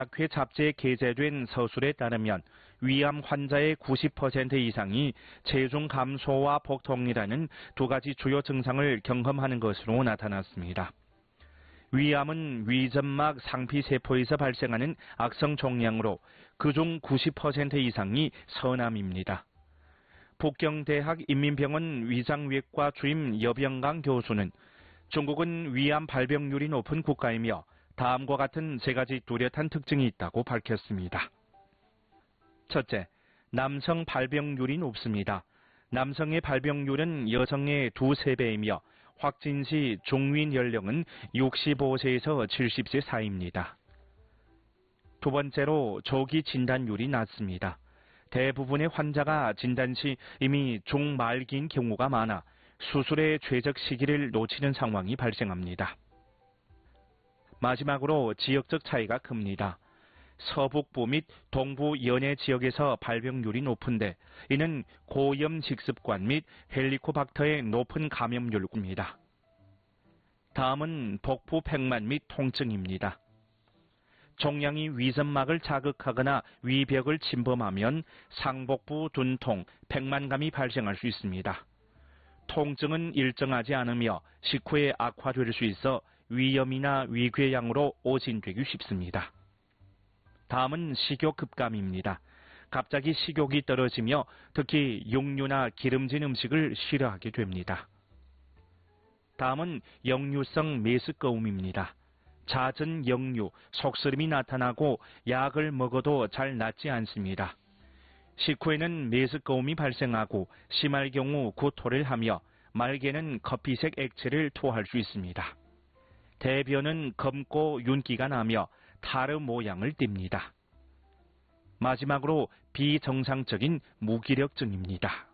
의학회 잡지에 게재된 서술에 따르면 위암 환자의 90% 이상이 체중 감소와 복통이라는 두 가지 주요 증상을 경험하는 것으로 나타났습니다. 위암은 위점막 상피세포에서 발생하는 악성 종양으로 그중 90% 이상이 서남입니다. 북경대학 인민병원 위장외과 주임 여병강 교수는 중국은 위암 발병률이 높은 국가이며 다음과 같은 세 가지 뚜렷한 특징이 있다고 밝혔습니다. 첫째, 남성 발병률이 높습니다. 남성의 발병률은 여성의 2~3배이며 확진 시 중위인 연령은 65세에서 70세 사이입니다. 두 번째로 조기 진단율이 낮습니다. 대부분의 환자가 진단 시 이미 중말기인 경우가 많아 수술의 최적 시기를 놓치는 상황이 발생합니다. 마지막으로 지역적 차이가 큽니다. 서북부 및 동부 연해 지역에서 발병률이 높은데 이는 고염 식습관 및 헬리코박터의 높은 감염률입니다. 다음은 복부 팽만 및 통증입니다. 종양이 위점막을 자극하거나 위벽을 침범하면 상복부 둔통, 팽만감이 발생할 수 있습니다. 통증은 일정하지 않으며 식후에 악화될 수 있어 위염이나 위궤양으로 오진되기 쉽습니다. 다음은 식욕급감입니다. 갑자기 식욕이 떨어지며 특히 육류나 기름진 음식을 싫어하게 됩니다. 다음은 역류성 메스꺼움입니다. 잦은 역류, 속쓰림이 나타나고 약을 먹어도 잘 낫지 않습니다. 식후에는 메스꺼움이 발생하고 심할 경우 구토를 하며 말게는 커피색 액체를 토할 수 있습니다. 대변은 검고 윤기가 나며 타르 모양을 띱니다. 마지막으로 비정상적인 무기력증입니다.